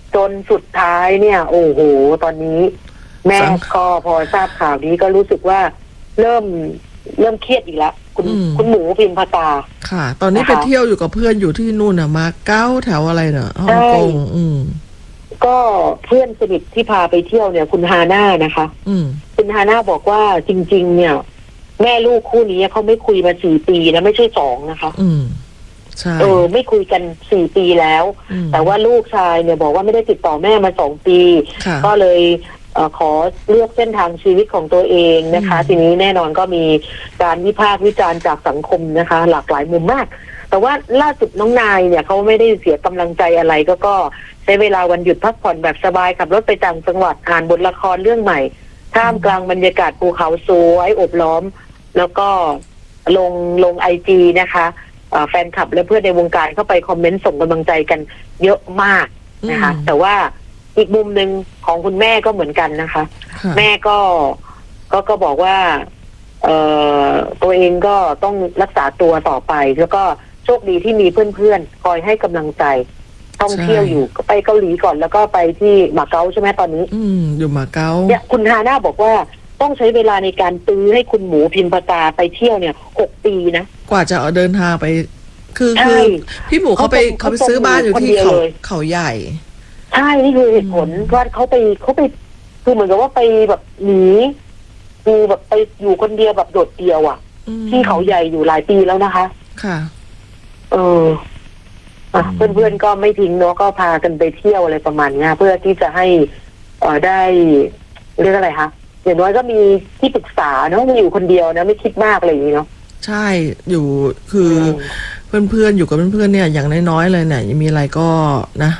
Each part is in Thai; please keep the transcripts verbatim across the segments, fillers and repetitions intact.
จนสุดท้ายเนี่ยโอ้โหตอนนี้แม่ก็พอทราบข่าวนี้ก็รู้สึกว่าเริ่มเริ่มเครียดอีกแล้วคุณคุณหมูพิมพตาค่ะตอนนี้ไปเที่ยวอยู่กับเพื่อนอยู่ที่นู่นน่ะมาเก้าแถวอะไรเนอะฮ่องกงอืมก็เพื่อนสนิทที่พาไปเที่ยวเนี่ยคุณฮาน่านะคะอืมคุณฮาน่าบอกว่าจริงๆเนี่ยแม่ลูกคู่นี้เขาไม่คุยมาสี่ปีนะไม่ใช่สองนะคะอืมใช่เออไม่คุยกันสี่ปีแล้วแต่ว่าลูกชายเนี่ยบอกว่าไม่ได้ติดต่อแม่มาสองปีก็เลยเอ่อขอเลือกเส้นทางชีวิตของตัวเองนะคะทีนี้แน่นอนก็มีการวิพากษ์วิจารณ์จากสังคมนะคะหลากหลายมุมมากแต่ว่าล่าสุดน้องนายเนี่ยเขาไม่ได้เสียกำลังใจอะไรก็ก็ใช้เวลาวันหยุดพักผ่อนแบบสบายขับรถไปต่างจังหวัดอ่านบทละครเรื่องใหม่ท่ามกลางบรรยากาศภูเขาสวยอบล้อมแล้วก็ลงลงไอจีนะคะแฟนคลับและเพื่อนในวงการเข้าไปคอมเมนต์ส่งกำลังใจกันเยอะมากนะคะแต่ว่าอีกมุมหนึ่งของคุณแม่ก็เหมือนกันนะคะแม่ก็ก็ก็บอกว่าเอ่อตัวเองก็ต้องรักษาตัวต่อไปแล้วก็โชคดีที่มีเพื่อนๆคอยให้กำลังใจท่องเที่ยวอยู่ก็ไปเกาหลีก่อนแล้วก็ไปที่มาเก๊าใช่ไหมตอนนี้อืมอยู่มาเก๊าเนี่ยคุณฮาน่าบอกว่าต้องใช้เวลาในการตื้อให้คุณหมูพิมพตาไปเที่ยวเนี่ยหกปีนะกว่าจะเดินทางไปคือคือพี่หมูเขาไปเขาไปซื้อบ้านอยู่ที่เขาเขาใหญ่ใช่นี่คือเหตุผลว่าเขาไปเขาไปคือเหมือนกับว่าไปแบบหนีคือแบบไปอยู่คนเดียวแบบโดดเดี่ยวอ่ะที่เขาใหญ่อยู่หลายปีแล้วนะคะค่ะเอออ่ะเพื่อนๆก็ไม่ทิ้งเนาะก็พากันไปเที่ยวอะไรประมาณนี้เพื่อที่จะให้เอ่อได้เรียกอะไรคะอย่างน้อยก็มีที่ปรึกษาเนาะไม่อยู่คนเดียวนะไม่คิดมากอะไรอย่างนี้เนาะใช่อยู่คือเพื่อนๆอยู่กับเพื่อนๆเนี่ยอย่างน้อยๆเลยเนี่ยมีอะไรก็นะ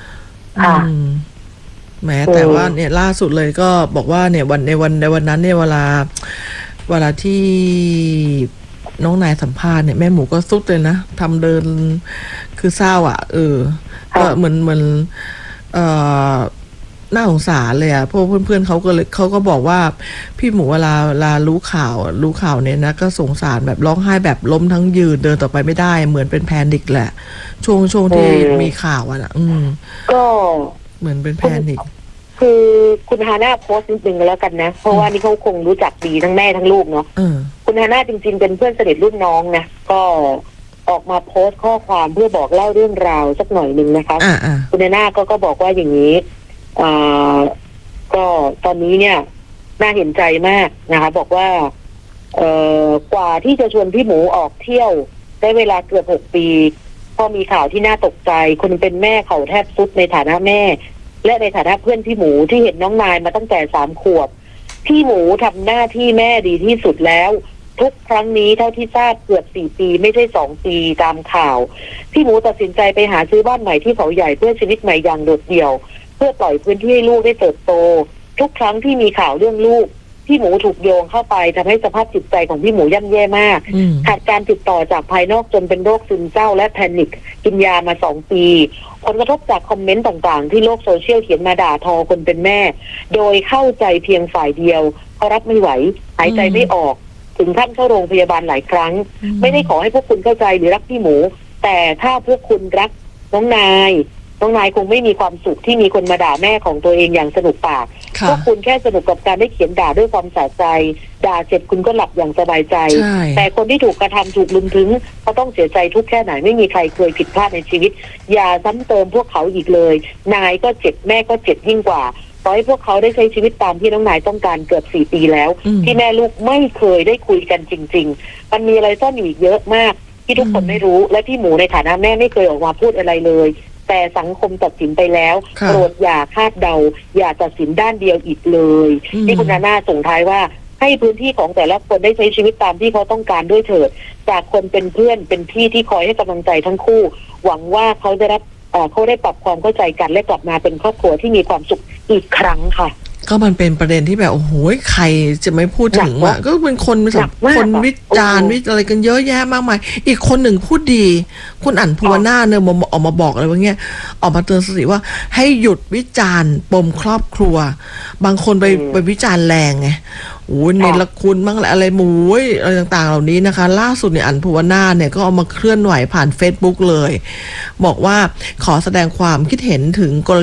แม้แต่ว่าเนี่ยล่าสุดเลยก็บอกว่าเนี่ยวันในวันในวันนั้นเนี่ยเวลาเวลาที่น้องนายสัมภาษณ์เนี่ยแม่หมูก็สุดเลยนะทำเดินคือเศร้าอ่ะเออก็เหมือนเหมือนเอ่อน่าสงสารเลยอ่ะพวกเพื่อนๆเขาก็เลยเขาก็บอกว่าพี่หมูเวลาเวลารู้ข่าวรู้ข่าวเนี่ยนะก็สงสารแบบร้องไห้แบบล้มทั้งยืนเดินต่อไปไม่ได้เหมือนเป็นแพนิคแหละช่วงช่วงที่มีข่าวอ่ะนะอืมก็เหมือนเป็นแพนิคคือคุณฮาน่าโพสต์นิดนึงแล้วกันนะเพราะว่านี่เขาคงรู้จักดีทั้งแม่ทั้งลูกเนาะคุณฮาน่าจริงๆเป็นเพื่อนสนิทรุ่นน้องนะก็ออกมาโพสต์ข้อความเพื่อบอกเล่าเรื่องราวสักหน่อยนึงนะคะคุณฮาน่าก็ก็บอกว่าอย่างนี้อ่าก็ตอนนี้เนี่ยน่าเห็นใจมากนะคะบอกว่าเอ่อกว่าที่จะชวนพี่หมูออกเที่ยวได้เวลาเกือบหกปีพอมีข่าวที่น่าตกใจคนเป็นแม่เขาแทบสุดในฐานะแม่และในฐานะเพื่อนพี่หมูที่เห็นน้องนายมาตั้งแต่สามขวบพี่หมูทำหน้าที่แม่ดีที่สุดแล้วทุกครั้งนี้เท่าที่ทราบเกือบสี่ปีไม่ใช่สองปีตามข่าวพี่หมูตัดสินใจไปหาซื้อบ้านใหม่ที่เขาใหญ่เพื่อชีวิตใหม่อย่างโดดเดี่ยวเพื่อปล่อยพื้นที่ให้ลูกได้เติบโตทุกครั้งที่มีข่าวเรื่องลูกพี่หมูถูกโยงเข้าไปทำให้สภาพจิตใจของพี่หมูย่ำแย่มากขาดการติดต่อจากภายนอกจนเป็นโรคซึมเศร้าและแพนิคกินยามาสองปีผลกระทบจากคอมเมนต์ต่างๆที่โลกโซเชียลเขียนมาด่าทอคนเป็นแม่โดยเข้าใจเพียงฝ่ายเดียวเขารับไม่ไหวหายใจไม่ออกถึงขั้นเข้าโรงพยาบาลหลายครั้งไม่ได้ขอให้พวกคุณเข้าใจหรือรักพี่หมูแต่ถ้าพวกคุณรักน้องนายน้องนายคงไม่มีความสุขที่มีคนมาด่าแม่ของตัวเองอย่างสนุกปากพวกคุณแค่สนุกกับการได้เขียนด่าด้วยความสะใจด่าเสร็จคุณก็หลับอย่างสบายใจแต่คนที่ถูกกระทำถูกลุมถึงเขาต้องเสียใจทุกแค่ไหนไม่มีใครเคยผิดพลาดในชีวิตอย่าซ้ำเติมพวกเขาอีกเลยนายก็เจ็บแม่ก็เจ็บยิ่งกว่าขอให้พวกเขาได้ใช้ชีวิตตามที่น้องนายต้องการเกือบสี่ปีแล้วที่แม่ลูกไม่เคยได้คุยกันจริงๆมันมีอะไรซ่อนอยู่อีกเยอะมากที่ทุกคนไม่รู้และพี่หมูในฐานะแม่ไม่เคยออกมาพูดอะไรเลยแต่สังคมตัดสินไปแล้วโปรดอย่าคาดเดาอย่าตัดสินด้านเดียวอีกเลยที่คุณนาน่าส่งท้ายว่าให้พื้นที่ของแต่ละคนได้ใช้ชีวิตตามที่เขาต้องการด้วยเถิดจากคนเป็นเพื่อนเป็นพี่ที่คอยให้กำลังใจทั้งคู่หวังว่าเขาได้รับเขาได้ปรับความเข้าใจกันและกลับมาเป็นครอบครัวที่มีความสุขอีกครั้งค่ะก็มันเป็นประเด็นที่แบบโอ้โหใครจะไม่พูดถึงอ่ะก็เป็นคนแบบคนวิจารณ์วิอะไรกันเยอะแยะมากมายอีกคนหนึ่งพูดดีคุณอั๋นภูวนาเนี่ยมาออกมาบอกอะไรว่าเงี้ยออกมาเตือนสติว่าให้หยุดวิจารณ์ปมครอบครัวบางคนไปไปวิจารณ์แรงไงโอ้เนรคุณบ้างอะไรหมูอะไรต่างๆเหล่านี้นะคะล่าสุดเนี่ยอั๋นภูวนาเนี่ยก็เอามาเคลื่อนไหวผ่าน Facebook เลยบอกว่าขอแสดงความคิดเห็นถึงกรณี